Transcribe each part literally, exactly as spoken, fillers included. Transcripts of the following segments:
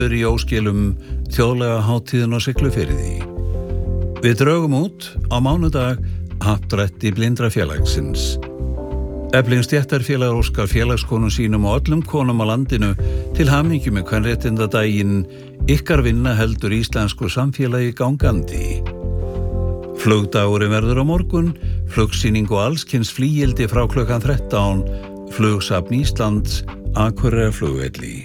í óskilum þjóðlega hátíðin á Siglufirði. Við drögum út á mánudag happdrætti Blindrafélagsins. Efling stéttarfélag óskar félagskonum sínum og öllum konum á landinu til hamingju með kvenréttindadaginn. Ykkar vinna heldur íslensku samfélagi gangandi. Flugdagurinn verður á morgun, flugsýning og allskyns flygildi frá klukkan þrettán, Flugsafn Íslands, Akureyrarflugvelli.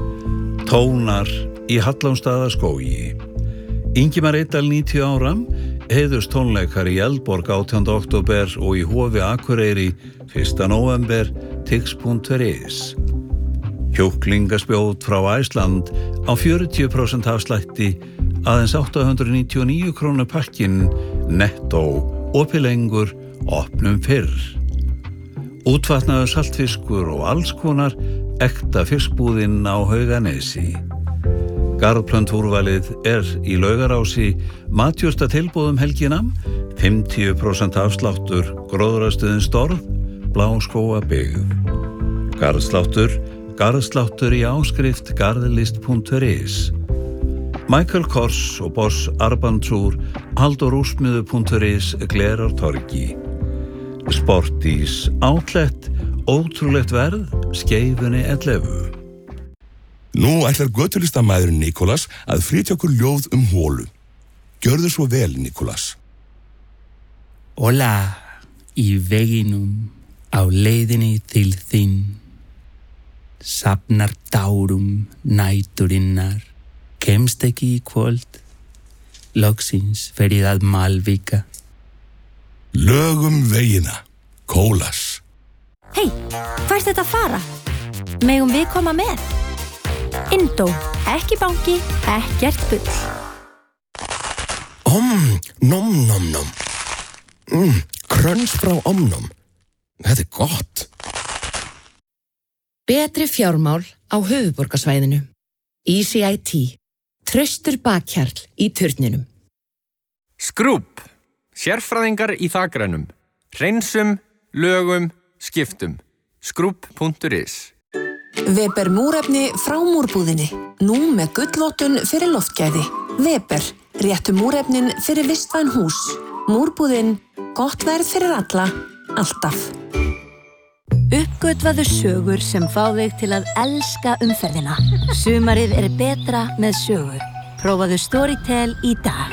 Tónar í Hallormsstaðaskógi. Ingimar Eydal níutíu ára, heiðurs tónleikar í Eldborg átjánda október og í Hofi Akureyri fyrsta nóvember, tix punktur is. Kjúklingaspjót frá Æsland á fjörutíu prósent afslætti, aðeins átta hundruð níutíu og níu krónur pakkinn, nettó, opið lengur, opnum fyrr. Útvatnaður saltfiskur og alls konar, ekta fiskbúðinn á Hauganesi. Garðplöntúrvalið er í Laugarási, matjurta tilboðum helgina, fimmtíu prósent afsláttur, gróðrarstöðin Storð, Bláskógabyggð. Garðsláttur, garðsláttur í áskrift garðlist punktur is. Michael Kors og Boss Armbandúr, haldorúsmiðu punktur is, Glerártorgi. Sportís, Outlet, ótrúlegt verð, Skeifunni ellefu. Nú ætlar götulistamæðurinn Nikolas að flytja okkur ljóð um hólu. Gjörðu svo vel, Nikolas. Hola, í veginum, á leiðinni til þín. Safnar tárum næturinnar, kemst ekki í kvöld. Loksins ferið að Malvika. Lögum vegina, Kólas. Hei, hvert þetta að fara? Megum við koma með? Indó, ekki banki, ekkert bull. Om, nom, nom, nom. Mm, kröns frá omnom. Þetta er gott. Betri fjármál á höfuðborgarsvæðinu. E C I T. Traustur bakhjarl í turninum. Skrúbb. Sérfræðingar í þakrænum. Hreinsum, lögum, skiptum. Skrúbb punktur is. Weber múrefni frá múrbúðinni. Nú með gullvottun fyrir loftgæði. Weber, réttu múrefnin fyrir vistvæn hús. Múrbúðin, gott verð fyrir alla, alltaf. Uppgötvaðu sögur sem fá þig til að elska umferðina. Sumarið er betra með sögur. Prófaðu Storytel í dag.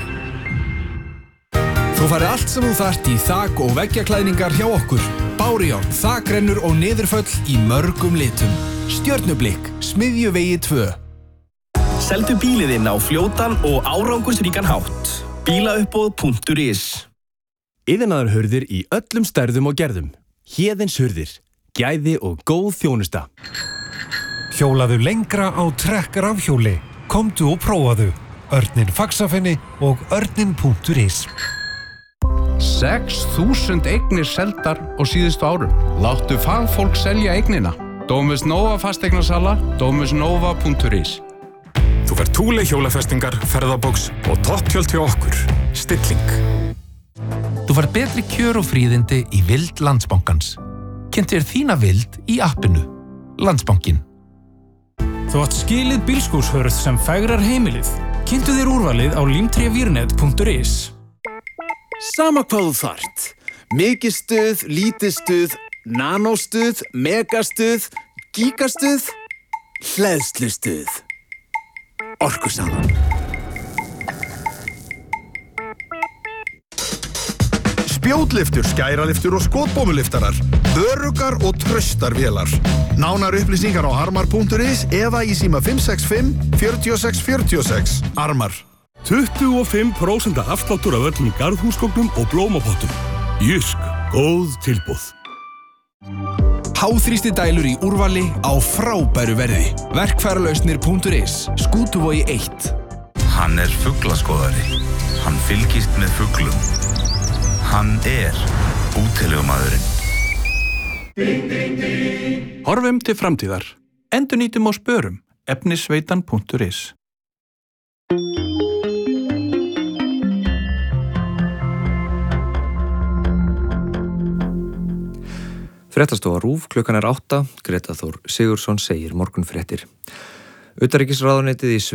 Þú farið allt sem þú þarft í þak- og veggjaklæðningar hjá okkur. Bárjárn, þakrennur og niðurföll í mörgum litum. Stjörnublikk, Smiðjuvegi tvö. Seldu bílið inn á fljótan og árangursríkan hátt. bílauppboð punktur is. Iðnaðarhurðir í öllum stærðum og gerðum. Héðins hurðir. Gæði og góð þjónusta. Hjólaðu lengra á Trekk rafhjóli. Komdu og prófaðu. Örninn Faxafenni og örninn punktur is. sex þúsund eignir seldar á síðustu árum. Láttu fagfólk selja eignina. Domus Nova fasteignasala, domus nova punktur is. Þú fær Thule hjólafestingar, ferðabox og topptjöld hjá okkur. Stilling. Þú fær betri kjör og fríðindi í vild Landsbankans. Kynntu þér þína vild í appinu. Landsbankin. Þú átt skilið bílskúrshörð sem fegrar heimilið. Kynntu þér úrvalið á limtrevírnet punktur is. Sama hvað þú þarft. Mikið stuð, lítið stuð, nanóstuð, megastuð, gigastuð, hleðslustuð. Orkusalan. Spjótliftur, skæraliftur og skotbómuliftarar. Öruggar og traustar vélar. Nánar upplýsingar á armar punktur is eða í síma fimm sex fimm, fjögur sex fjögur sex. Armar. tuttugu og fimm prósent afsláttur af öllum garðhúsgögnum og blómapottum. Jysk, góð tilboð. Háþrýsti dælur í úrvali á frábæru verði. Verkfæralausnir punktur is. Skútuvogi eitt. Hann er fuglaskoðari. Hann fylgist með fuglum. Hann er útilegumaðurinn. Horfum til framtíðar. Endurnýtum og spörum. efnisveitan punktur is. Fréttastofa RÚV, klukkan er átta. Greta Þór Sigurðsson segir morgunfréttir. Utanríkisráðuneytið í